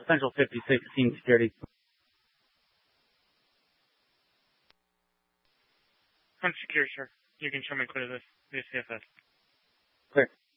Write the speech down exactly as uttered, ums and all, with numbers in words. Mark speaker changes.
Speaker 1: Central fifty-six, Team Security.
Speaker 2: I'm secure, sir. You can show me clear this, this C F S.
Speaker 1: Clear.